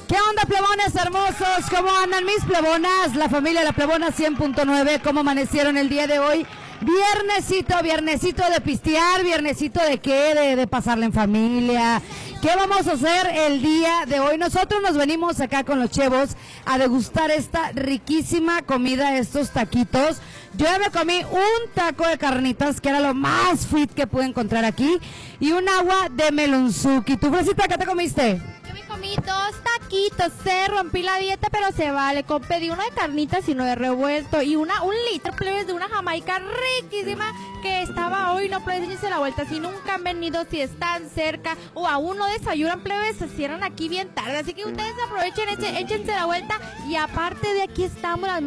¿Qué onda, plebones hermosos? ¿Cómo andan mis plebonas? La familia de la Plebona 100.9, ¿cómo amanecieron el día de hoy? Viernesito de pistear, viernesito de qué, de pasarla en familia. ¿Qué vamos a hacer el día de hoy? Nosotros nos venimos acá con los chevos a degustar esta riquísima comida, estos taquitos. Yo ya me comí un taco de carnitas, que era lo más fit que pude encontrar aquí, y un agua de melonzuki. ¿Tú, Fresita, qué te comiste? Comí 2 taquitos, rompí la dieta, pero se vale. Pedí uno de carnitas y uno de revuelto. Y un litro, plebes, de una jamaica riquísima que estaba hoy. No, plebes, échense la vuelta. Si nunca han venido, si están cerca o aún no desayunan, plebes, se cierran aquí bien tarde. Así que ustedes aprovechen, échense la vuelta. Y aparte de aquí estamos las